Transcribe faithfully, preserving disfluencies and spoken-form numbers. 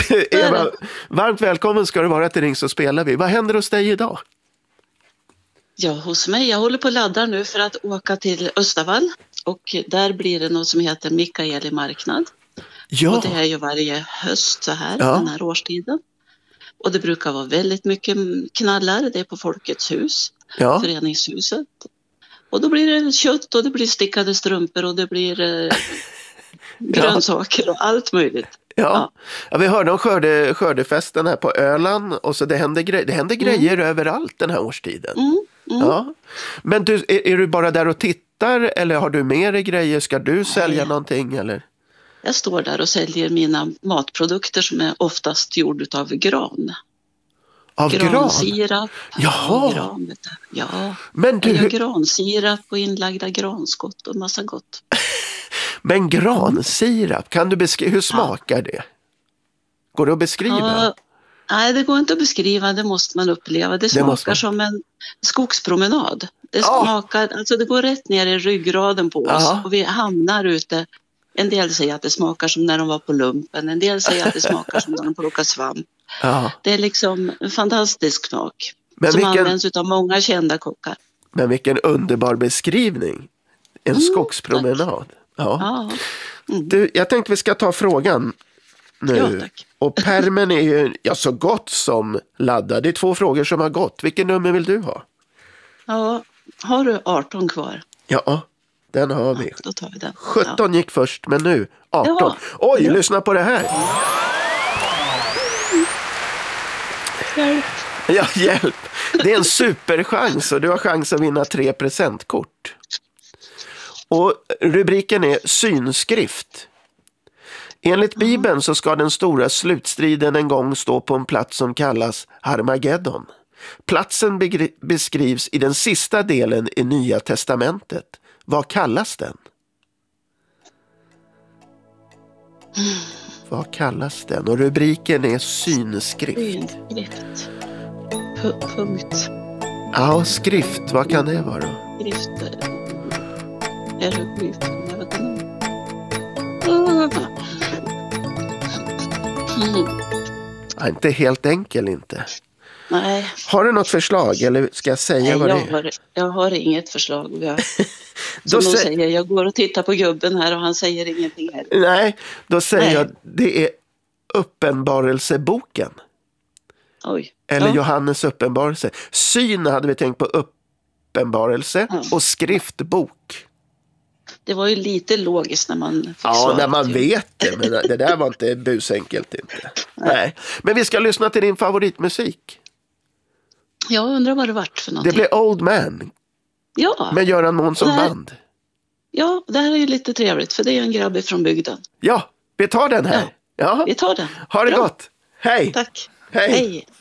Eva, varmt välkommen ska du vara till Ring så spelar vi. Vad händer hos dig idag? Ja, hos mig. Jag håller på att ladda nu för att åka till Östavall. Och där blir det något som heter Mikaeli marknad. Ja. Och det är ju varje höst så här, Ja. den här årstiden. Och det brukar vara väldigt mycket knallar. Det är på Folkets hus, Ja. föreningshuset. Och då blir det kött och det blir stickade strumpor och det blir eh, grönsaker och allt möjligt. Ja. Ja. Ja, vi hörde om skörde, skördefesten här på Öland och så det händer, gre- det händer grejer Mm. överallt den här årstiden. Mm, mm. Ja. Men du, är, är du bara där och tittar eller har du med dig grejer? Ska du sälja Nej. någonting eller? Jag står där och säljer mina matprodukter som är oftast gjord av gran. Av gran? Gransirap. Jaha. Gran, vet du. Ja. Men Jag gör du, gransirap och inlagda granskott och massa gott. men gransirap, kan du beskriva, hur smakar det? Går det att beskriva? Ja, nej, det går inte att beskriva, det måste man uppleva. Det Det måste smakar man. som en skogspromenad. Det Ja. smakar, alltså det går rätt ner i ryggraden på oss Ja. och vi hamnar ute. En del säger att det smakar som när de var på lumpen, en del säger att det smakar som när de plockar svamp. Ja. Det är liksom en fantastisk smak Men som vilken- används av många kända kockar. Men vilken underbar beskrivning. En Mm, skogspromenad. Ja. Ja, mm. Du, jag tänkte vi ska ta frågan nu. Ja, tack. Och pärmen är ju ja, så gott som laddad. Det är två frågor som har gått. Vilken nummer vill du ha? Ja, har du arton kvar? Ja, den har vi. Ja, då tar vi den. sjutton gick först, men nu arton. Ja. Oj, Ja. lyssna på det här. Ja. Hjälp. Ja, hjälp. Det är en superchans och du har chans att vinna tre presentkort. Och rubriken är synskrift. Enligt Bibeln så ska den stora slutstriden en gång stå på en plats som kallas Harmageddon. Platsen begri- beskrivs i den sista delen i Nya testamentet. Vad kallas den? Vad kallas den? Och rubriken är synskrift. Synskrift. P- punkt. Ja, skrift. Vad kan det vara? Skrift. Hieroglyf. Jag vet inte. Mm. Ja, inte helt enkel inte. Nej, Har du något förslag eller ska jag säga nej vad det jag, är? har, jag har inget förslag. Jag, Då som de sä- säger, jag går och tittar på gubben här och han säger ingenting här. Nej, då säger Nej. jag det är Uppenbarelseboken. Oj. Eller Ja. Johannes uppenbarelse. Syn hade vi tänkt på uppenbarelse Ja. och skriftbok. Det var ju lite logiskt när man fick Ja, svaret. när man vet det. Men det där var inte busenkelt inte. Nej. Men vi ska lyssna till din favoritmusik. Jag undrar vad det vart för Det någonting. blir Old Man Ja. med Göran Månsson Nej. band. ja, det här är ju lite trevligt för det är ju en grabb från bygden. Ja, vi tar den här. Ja. Vi tar den. Ha det Bra. gott. Hej. Tack. Hej. Hej.